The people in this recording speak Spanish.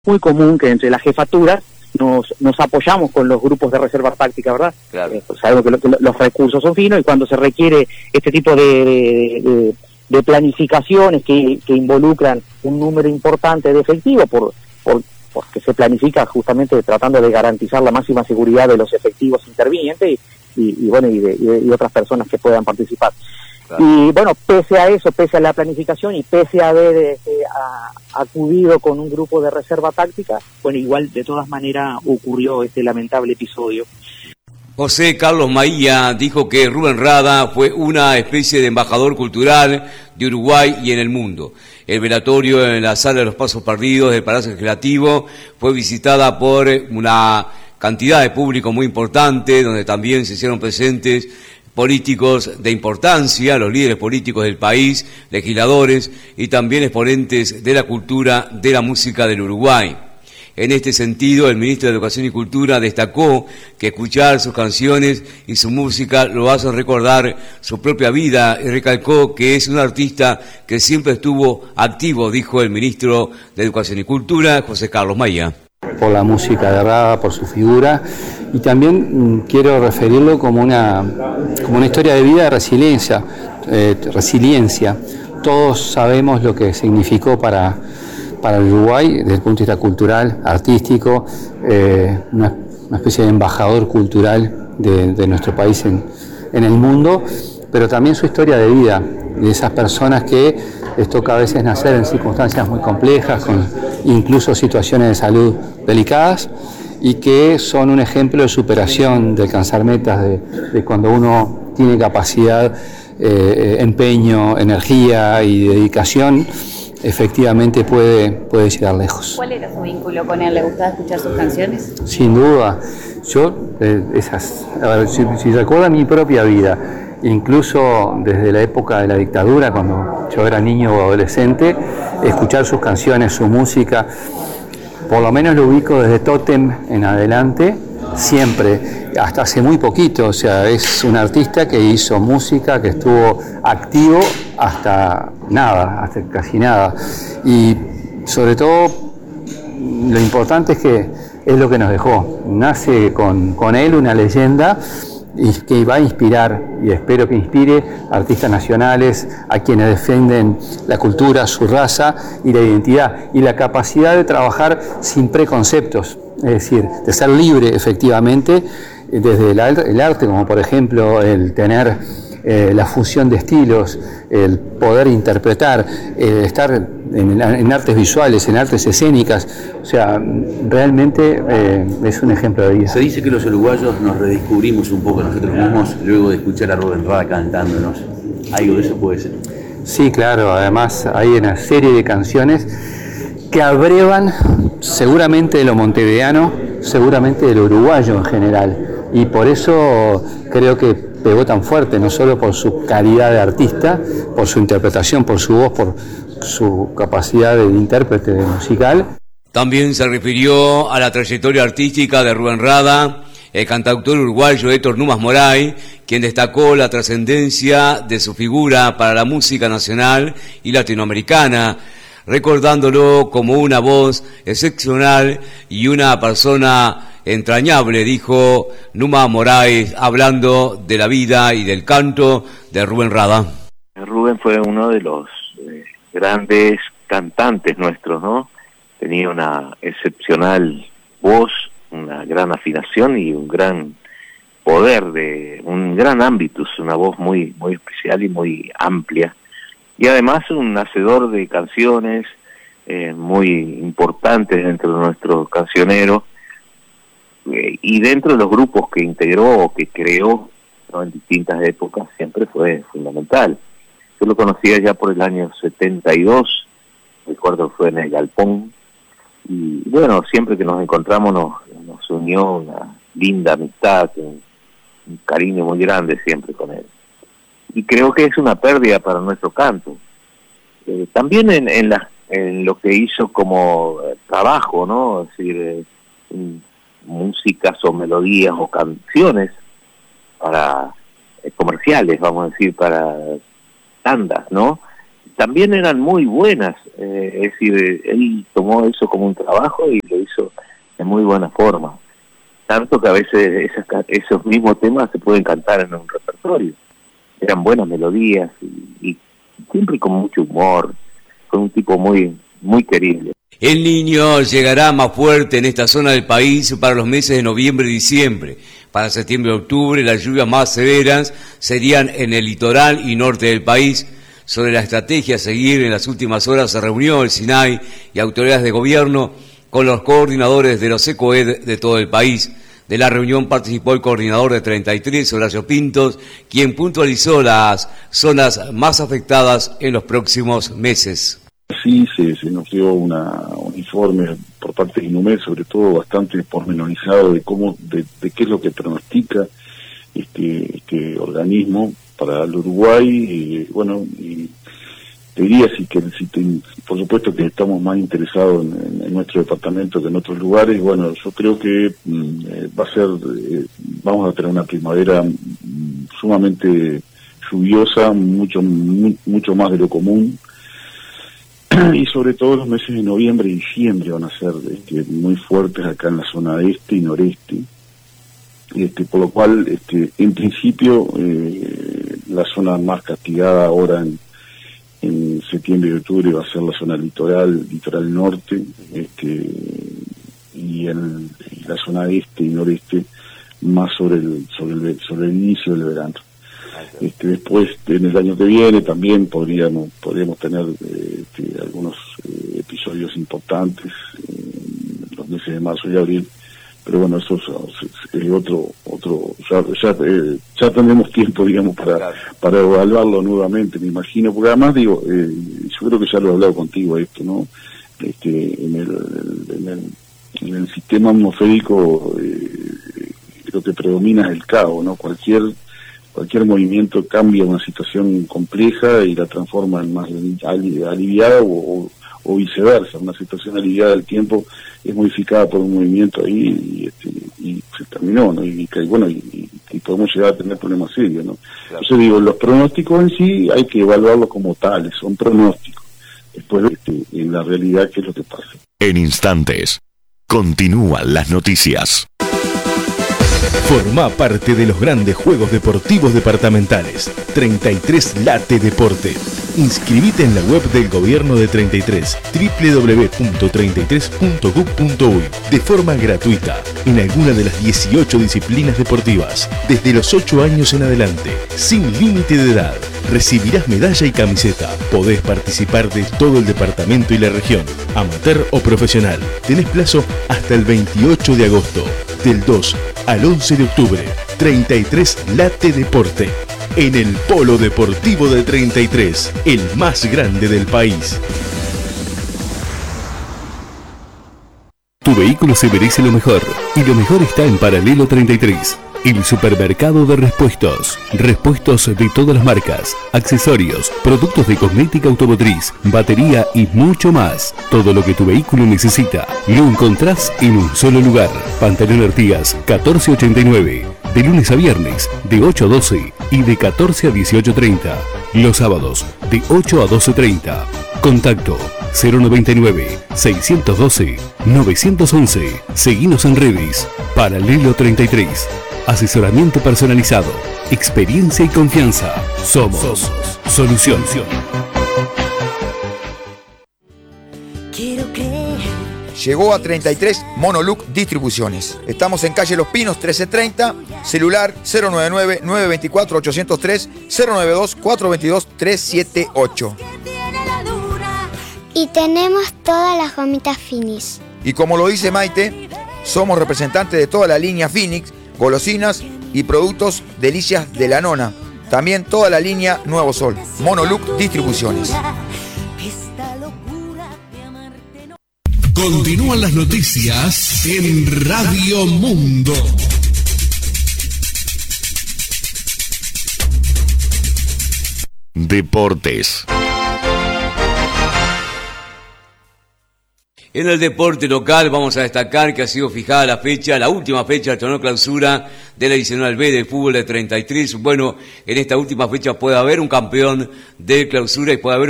muy común que entre las jefaturas nos apoyamos con los grupos de reserva táctica, ¿verdad? Claro. Sabemos que los recursos son finos y cuando se requiere este tipo de planificaciones que involucran un número importante de efectivos porque se planifica justamente tratando de garantizar la máxima seguridad de los efectivos intervinientes y otras personas que puedan participar. Claro. Y bueno, pese a eso, pese a la planificación y pese a haber acudido con un grupo de reserva táctica, bueno, igual de todas maneras ocurrió este lamentable episodio. José Carlos Maía dijo que Rubén Rada fue una especie de embajador cultural de Uruguay y en el mundo. El velatorio en la Sala de los Pasos Perdidos del Palacio Legislativo fue visitada por una cantidad de público muy importante, donde también se hicieron presentes políticos de importancia, los líderes políticos del país, legisladores y también exponentes de la cultura, de la música del Uruguay. En este sentido, el ministro de Educación y Cultura destacó que escuchar sus canciones y su música lo hace recordar su propia vida y recalcó que es un artista que siempre estuvo activo, dijo el ministro de Educación y Cultura, José Carlos Maía. Por la música de Rada, por su figura, y también quiero referirlo como una historia de vida de resiliencia. Todos sabemos lo que significó para el Uruguay desde el punto de vista cultural, artístico, una especie de embajador cultural de nuestro país en el mundo, pero también su historia de vida, de esas personas que les toca a veces nacer en circunstancias muy complejas, con incluso situaciones de salud delicadas, y que son un ejemplo de superación, de alcanzar metas, de cuando uno tiene capacidad, empeño, energía y dedicación, efectivamente puede llegar lejos. ¿Cuál era su vínculo con él? ¿Le gustaba escuchar sus canciones? Sin duda. Yo, si recuerdo mi propia vida, incluso desde la época de la dictadura, cuando yo era niño o adolescente, escuchar sus canciones, su música, por lo menos lo ubico desde Tótem en adelante, siempre, hasta hace muy poquito. O sea, es un artista que hizo música, que estuvo activo hasta casi nada. Y sobre todo, lo importante es que es lo que nos dejó. Nace con él una leyenda y que va a inspirar, y espero que inspire a artistas nacionales, a quienes defienden la cultura, su raza y la identidad, y la capacidad de trabajar sin preconceptos, es decir, de ser libre efectivamente desde el arte, como por ejemplo el tener la fusión de estilos, el poder interpretar, estar en artes visuales, en artes escénicas. O sea, realmente es un ejemplo de vida. Se dice que los uruguayos nos redescubrimos un poco nosotros mismos luego de escuchar a Rubén Rada cantándonos. ¿Algo de eso puede ser? Sí, claro. Además hay una serie de canciones que abrevan seguramente de lo montevideano, seguramente de lo uruguayo en general. Y por eso creo que pegó tan fuerte, no solo por su calidad de artista, por su interpretación, por su voz, por su capacidad de intérprete musical. También se refirió a la trayectoria artística de Rubén Rada, el cantautor uruguayo Héctor Numas Moray, quien destacó la trascendencia de su figura para la música nacional y latinoamericana, recordándolo como una voz excepcional y una persona entrañable, dijo Numas Moray, hablando de la vida y del canto de Rubén Rada. Rubén fue uno de los grandes cantantes nuestros, ¿no? Tenía una excepcional voz, una gran afinación y un gran poder, un gran ámbito, una voz muy especial y muy amplia. Y además un hacedor de canciones muy importantes dentro de nuestro cancionero, y dentro de los grupos que integró o que creó, ¿no?, en distintas épocas, siempre fue fundamental. Yo lo conocía ya por el año 72, recuerdo que fue en el Galpón, y bueno, siempre que nos encontramos nos unió una linda amistad, un cariño muy grande siempre con él. Y creo que es una pérdida para nuestro canto. También en lo que hizo como trabajo, ¿no? Es decir, músicas o melodías o canciones para comerciales, vamos a decir, para tandas, ¿no? también eran muy buenas, es decir, él tomó eso como un trabajo y lo hizo de muy buena forma, tanto que a veces esos mismos temas se pueden cantar en un repertorio. Eran buenas melodías y siempre con mucho humor, con un tipo muy muy querible. El Niño llegará más fuerte en esta zona del país para los meses de noviembre y diciembre. Para septiembre y octubre las lluvias más severas serían en el litoral y norte del país. Sobre la estrategia a seguir, en las últimas horas se reunió el SINAI y autoridades de gobierno con los coordinadores de los ECOED de todo el país. De la reunión participó el coordinador de 33, Horacio Pintos, quien puntualizó las zonas más afectadas en los próximos meses. Sí, se nos dio un informe por parte de INUMED, sobre todo bastante pormenorizado de qué es lo que pronostica este organismo para el Uruguay. Y te diría por supuesto que estamos más interesados en nuestro departamento que en otros lugares. Bueno, yo creo que vamos a tener una primavera sumamente lluviosa, mucho más de lo común. Y sobre todo los meses de noviembre y diciembre van a ser muy fuertes acá en la zona este y noreste, por lo cual en principio la zona más castigada ahora en septiembre y octubre va a ser la zona litoral norte, y la zona este y noreste más sobre el inicio del verano. Después, en el año que viene, también podríamos tener algunos episodios importantes en los meses de marzo y abril, pero bueno, eso es otro ya tendremos tiempo, digamos, para evaluarlo nuevamente, me imagino, porque además yo creo que ya lo he hablado contigo esto, ¿no? En el sistema atmosférico lo que predomina es el caos, ¿no? Cualquier movimiento cambia una situación compleja y la transforma en más aliviada o viceversa. Una situación aliviada del tiempo es modificada por un movimiento ahí y se terminó, ¿no? Y podemos llegar a tener problemas serios, ¿no? Claro. Entonces digo, los pronósticos en sí hay que evaluarlos como tales, son pronósticos. Después en la realidad, ¿qué es lo que pasa? En instantes, continúan las noticias. Forma parte de los grandes juegos deportivos departamentales. 33 Late Deporte. Inscribite en la web del Gobierno de 33, www.33.gov.uy, de forma gratuita, en alguna de las 18 disciplinas deportivas, desde los 8 años en adelante, sin límite de edad. Recibirás medalla y camiseta. Podés participar de todo el departamento y la región, amateur o profesional. Tenés plazo hasta el 28 de agosto, del 2 al 11 de octubre. 33 Late Deporte, en el Polo Deportivo de 33, el más grande del país. Tu vehículo se merece lo mejor, y lo mejor está en Paralelo 33. El supermercado de repuestos. Repuestos de todas las marcas, accesorios, productos de cosmética automotriz, batería y mucho más. Todo lo que tu vehículo necesita lo encontrás en un solo lugar. Pantalón Artigas 1489. De lunes a viernes, de 8 a 12 y de 14 a 18:30. Los sábados, de 8 a 12:30. Contacto 099-612-911. Seguinos en redes. Paralelo 33. Asesoramiento personalizado, experiencia y confianza. Somos Solución. Llegó a 33 Monoluc Distribuciones. Estamos en calle Los Pinos 1330, celular 099-924-803, 092-422-378. Y tenemos todas las gomitas Finis. Y como lo dice Maite, somos representantes de toda la línea Phoenix, golosinas y productos delicias de la nona. También toda la línea Nuevo Sol. Monoluc Distribuciones. Continúan las noticias en Radio Mundo. Deportes. En el deporte local vamos a destacar que ha sido fijada la última fecha del torneo clausura de la Divisional B de fútbol de 33. Bueno, en esta última fecha puede haber un campeón de clausura y puede haber